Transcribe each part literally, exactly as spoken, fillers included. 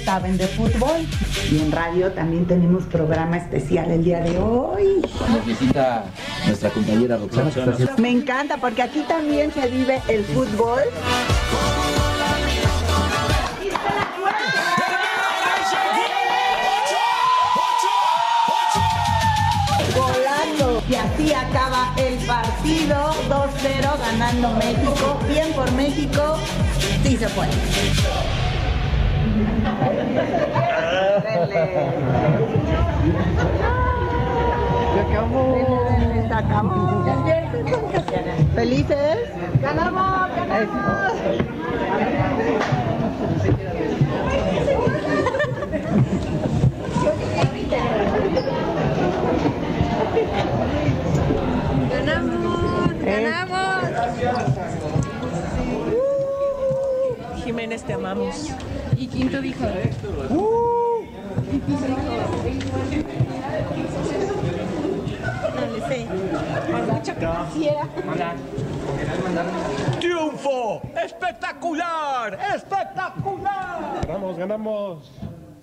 Saben de fútbol y en radio también tenemos programa especial el día de hoy. Nos visita nuestra compañera Roxana. Me encanta porque aquí también se vive el fútbol. Golazo. Y así acaba el partido, dos cero ganando México. Bien por México, sí se puede. Se acabó. Se acabó. ¿Felices? ¡Ganamos! ¡Ganamos! ¡Ganamos! ¡Ganamos! Uh, Jiménez, te amamos. Y Quinto dijo. Uh, Dale, sí. Mucho que quisiera. ¡Triunfo! ¡Espectacular! ¡Espectacular! Ganamos, ganamos.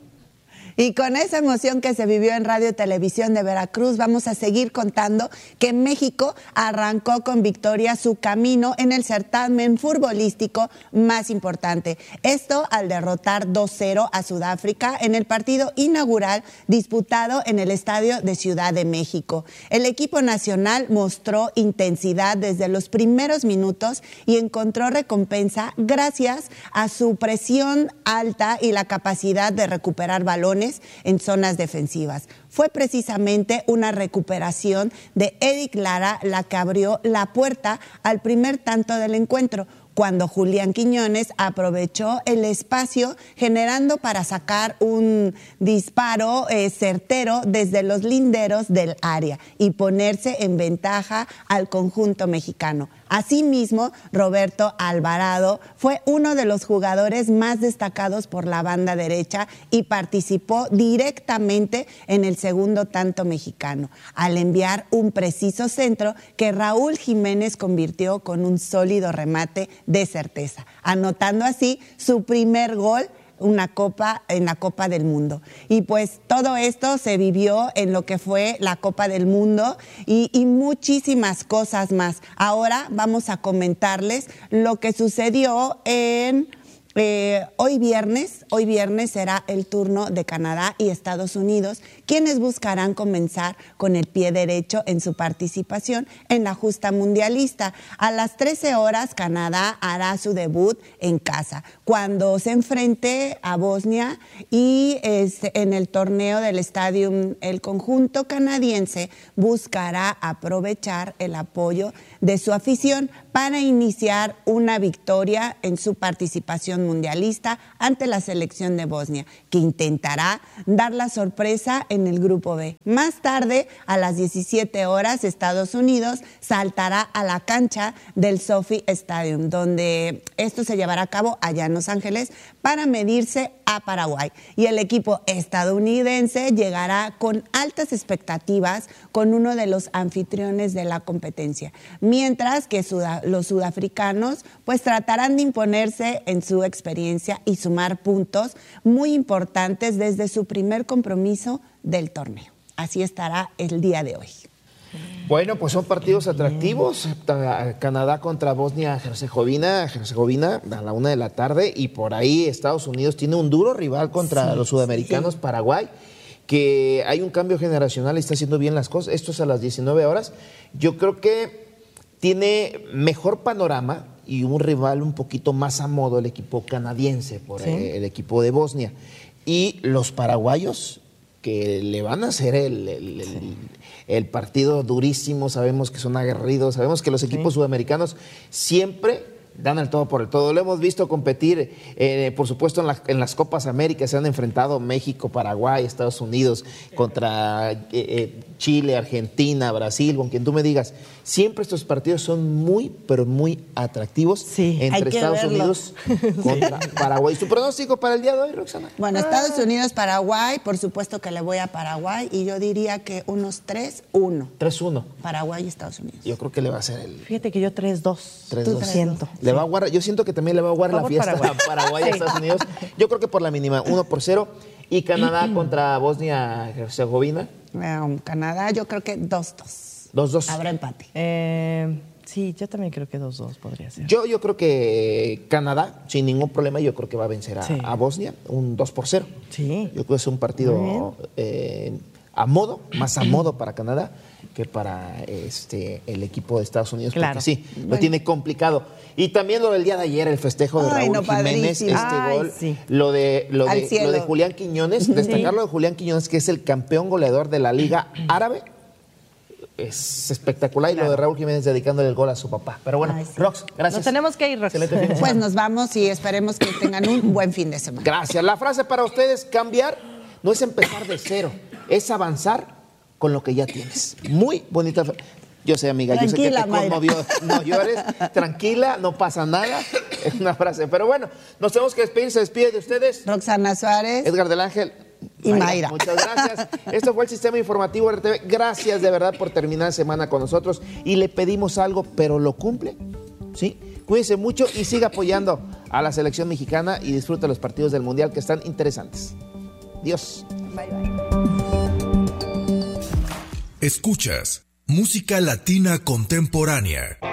Y con esa emoción que se vivió en Radio y Televisión de Veracruz, vamos a seguir contando que México arrancó con victoria su camino en el certamen futbolístico más importante. Esto al derrotar dos cero a Sudáfrica en el partido inaugural disputado en el Estadio de Ciudad de México. El equipo nacional mostró intensidad desde los primeros minutos y encontró recompensa gracias a su presión alta y la capacidad de recuperar balones en zonas defensivas. Fue precisamente una recuperación de Eric Lara la que abrió la puerta al primer tanto del encuentro, cuando Julián Quiñones aprovechó el espacio generando para sacar un disparo eh, certero desde los linderos del área y ponerse en ventaja al conjunto mexicano. Asimismo, Roberto Alvarado fue uno de los jugadores más destacados por la banda derecha y participó directamente en el segundo tanto mexicano, al enviar un preciso centro que Raúl Jiménez convirtió con un sólido remate de certeza, anotando así su primer gol una copa en la Copa del Mundo. Y pues todo esto se vivió en lo que fue la Copa del Mundo y, y muchísimas cosas más. Ahora vamos a comentarles lo que sucedió en Eh, hoy viernes, hoy viernes será el turno de Canadá y Estados Unidos, quienes buscarán comenzar con el pie derecho en su participación en la justa mundialista. A las trece horas, Canadá hará su debut en casa, cuando se enfrente a Bosnia y este, en el torneo del Stadium, el conjunto canadiense buscará aprovechar el apoyo de su afición para iniciar una victoria en su participación mundialista ante la selección de Bosnia, que intentará dar la sorpresa en el Grupo B. Más tarde, a las diecisiete horas, Estados Unidos saltará a la cancha del SoFi Stadium, donde esto se llevará a cabo allá en Los Ángeles, para medirse a Paraguay. Y el equipo estadounidense llegará con altas expectativas con uno de los anfitriones de la competencia, mientras que Sud- los sudafricanos pues tratarán de imponerse en su experiencia y sumar puntos muy importantes desde su primer compromiso del torneo. Así estará el día de hoy. Bueno, pues son partidos atractivos. Canadá contra Bosnia-Herzegovina, Herzegovina a la una de la tarde, y por ahí Estados Unidos tiene un duro rival contra sí, los sudamericanos, sí. Paraguay, que hay un cambio generacional y está haciendo bien las cosas. Esto es a las diecinueve horas. Yo creo que tiene mejor panorama y un rival un poquito más a modo el equipo canadiense, por sí. el equipo de Bosnia. Y los paraguayos, que le van a hacer el, el, sí. el, el partido durísimo, sabemos que son aguerridos, sabemos que los equipos sí. sudamericanos siempre dan el todo por el todo. Lo hemos visto competir, eh, por supuesto, en, la, en las Copas América se han enfrentado México, Paraguay, Estados Unidos, contra eh, eh, Chile, Argentina, Brasil, con quien tú me digas. Siempre estos partidos son muy, pero muy atractivos sí, entre Estados verlo. Unidos contra sí. Paraguay. ¿Su pronóstico para el día de hoy, Roxana? Bueno, Estados Unidos, Paraguay, por supuesto que le voy a Paraguay, y yo diría que unos tres uno. tres uno. Paraguay y Estados Unidos. Yo creo que le va a ser el... Fíjate que yo tres dos. tres dos. Siento. Le va a aguar, yo siento que también le va a aguar la Vamos fiesta Paraguay. a Paraguay, a Sí. Estados Unidos. Yo creo que por la mínima, uno por cero. Y Canadá contra Bosnia-Herzegovina, Um, Canadá, yo creo que dos dos. dos dos. Habrá empate. Eh, sí, yo también creo que dos dos podría ser. Yo, yo creo que Canadá, sin ningún problema, yo creo que va a vencer a, Sí. a Bosnia, un dos por cero. Sí. Yo creo que es un Muy partido bien. eh, a modo, más a modo para Canadá que para este el equipo de Estados Unidos, Claro. porque sí, lo tiene complicado. Y también lo del día de ayer, el festejo de Ay, Raúl no, Jiménez, padrísimo. este Ay, gol, sí. lo de lo Al de, cielo. lo de Julián Quiñones, destacar lo de Julián Quiñones, que es el campeón goleador de la Liga Árabe. Es espectacular, y lo de Raúl Jiménez dedicándole el gol a su papá. Pero bueno, Ay, sí. Rox, gracias. Nos tenemos que ir, Rox. Excelente fin de Pues semana. nos vamos y esperemos que tengan un buen fin de semana. Gracias. La frase para ustedes, cambiar, no es empezar de cero, es avanzar con lo que ya tienes. Muy bonita frase. Yo sé, amiga, Tranquila, yo sé que te Mayra. conmovió. No llores, tranquila, no pasa nada. Es una frase. Pero bueno, nos tenemos que despedir. Se despide de ustedes Roxana Suárez. Edgar del Ángel Y Mayra. Muchas gracias. Esto fue el Sistema Informativo R T V. Gracias de verdad por terminar la semana con nosotros. Y le pedimos algo, pero lo cumple. ¿Sí? Cuídense mucho y siga apoyando a la selección mexicana y disfruta los partidos del Mundial que están interesantes. Dios. Bye, bye. Escuchas música latina contemporánea.